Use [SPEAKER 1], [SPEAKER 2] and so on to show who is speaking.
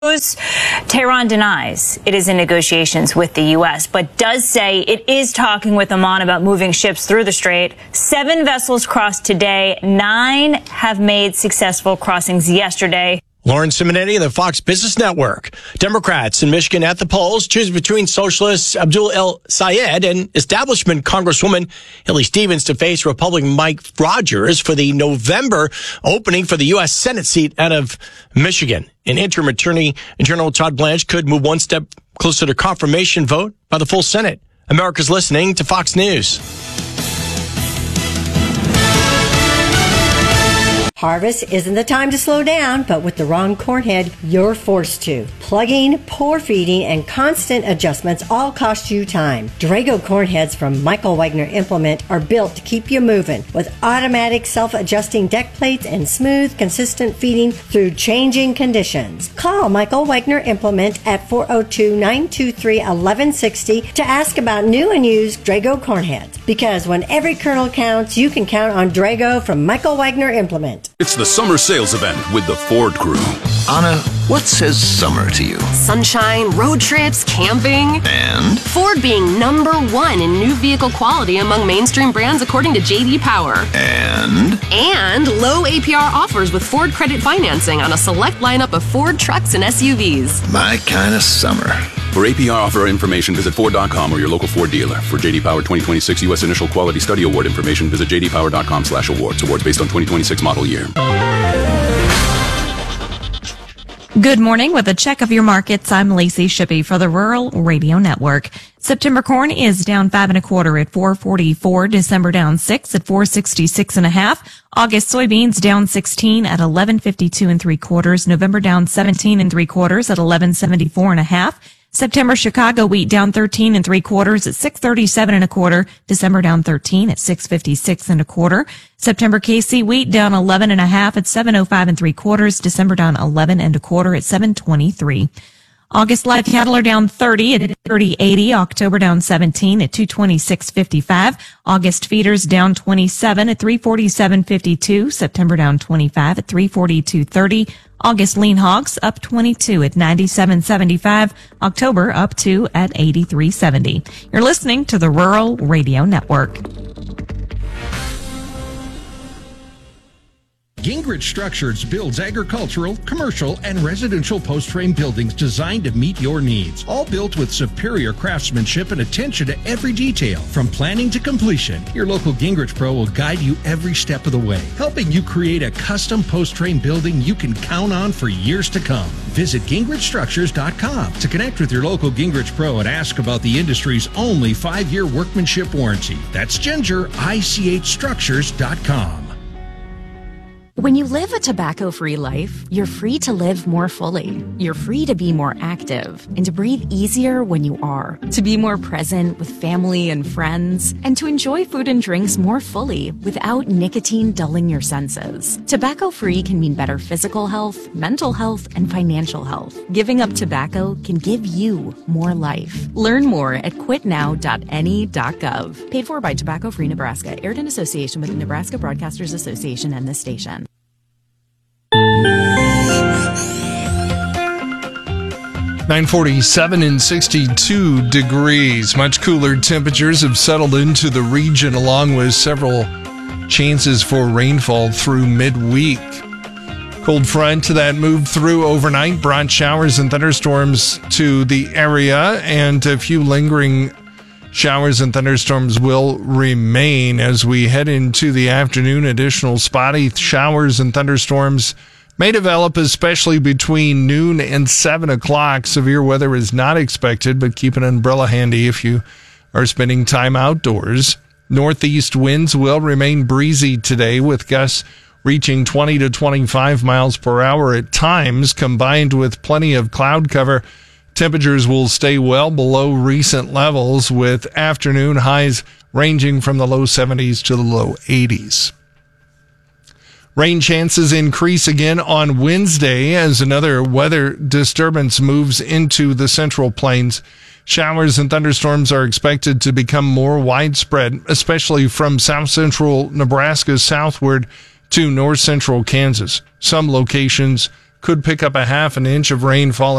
[SPEAKER 1] Tehran denies it is in negotiations with the U.S., but does say it is talking with Oman about moving ships through the strait. 7 vessels crossed today. 9 have made successful crossings yesterday.
[SPEAKER 2] Lauren Simonetti of the Fox Business Network. Democrats in Michigan at the polls choose between socialist Abdul El Sayed and establishment Congresswoman Haley Stevens to face Republican Mike Rogers for the November opening for the U.S. Senate seat out of Michigan. An interim attorney general Todd Blanche could move one step closer to confirmation vote by the full Senate. America's listening to Fox News.
[SPEAKER 3] Harvest isn't the time to slow down, but with the wrong corn head, you're forced to. Plugging, poor feeding, and constant adjustments all cost you time. Drago corn heads from Michael Wagner Implement are built to keep you moving with automatic self-adjusting deck plates and smooth, consistent feeding through changing conditions. Call Michael Wagner Implement at 402-923-1160 to ask about new and used Drago corn heads. Because when every kernel counts, you can count on Drago from Michael Wagner Implement.
[SPEAKER 4] It's the summer sales event with the Ford Crew.
[SPEAKER 5] Anna, what says summer to you?
[SPEAKER 6] Sunshine, road trips, camping.
[SPEAKER 5] And?
[SPEAKER 6] Ford being #1 in new vehicle quality among mainstream brands according to J.D. Power.
[SPEAKER 5] And?
[SPEAKER 6] And low APR offers with Ford Credit Financing on a select lineup of Ford trucks and SUVs.
[SPEAKER 5] My kind of summer.
[SPEAKER 4] For APR offer information, visit Ford.com or your local Ford dealer. For J.D. Power 2026 U.S. Initial Quality Study Award information, visit jdpower.com/awards. Awards based on 2026 model year.
[SPEAKER 7] Good morning. With a check of your markets, I'm Lacey Shippey for the Rural Radio Network. September corn is down 5 1/4 at $4.44. December down 6 at $4.66 1/2. August soybeans down 16 at $11.52 3/4. November down 17 3/4 at $11.74 1/2. September Chicago wheat down 13 3/4 at $6.37 1/4. December down 13 at $6.56 1/4. September KC wheat down 11 1/2 at $7.05 3/4. December down 11 1/4 at $7.23. August live cattle are down 30 at 30.80. October down 17 at 226.55. August feeders down 27 at 347.52. September down 25 at 342.30. August lean hogs up 22 at 97.75. October up 2 at 83.70. You're listening to the Rural Radio Network.
[SPEAKER 8] Gingrich Structures builds agricultural, commercial, and residential post-frame buildings designed to meet your needs. All built with superior craftsmanship and attention to every detail. From planning to completion, your local Gingrich Pro will guide you every step of the way, helping you create a custom post-frame building you can count on for years to come. Visit GingrichStructures.com to connect with your local Gingrich Pro and ask about the industry's only 5-year workmanship warranty. That's GingerICHStructures.com.
[SPEAKER 9] When you live a tobacco-free life, you're free to live more fully. You're free to be more active and to breathe easier when you are, to be more present with family and friends, and to enjoy food and drinks more fully without nicotine dulling your senses. Tobacco-free can mean better physical health, mental health, and financial health. Giving up tobacco can give you more life. Learn more at quitnow.ne.gov. Paid for by Tobacco Free Nebraska. Aired in association with the Nebraska Broadcasters Association and this station.
[SPEAKER 10] 9:47 and 62 degrees. Much cooler temperatures have settled into the region, along with several chances for rainfall through midweek. Cold front that moved through overnight brought showers and thunderstorms to the area, and a few lingering showers and thunderstorms will remain as we head into the afternoon. Additional spotty showers and thunderstorms may develop, especially between noon and 7 o'clock. Severe weather is not expected, but keep an umbrella handy if you are spending time outdoors. Northeast winds will remain breezy today, with gusts reaching 20 to 25 miles per hour at times. Combined with plenty of cloud cover, temperatures will stay well below recent levels, with afternoon highs ranging from the low 70s to the low 80s. Rain chances increase again on Wednesday as another weather disturbance moves into the Central Plains. Showers and thunderstorms are expected to become more widespread, especially from south central Nebraska southward to north central Kansas. Some locations could pick up a half an inch of rainfall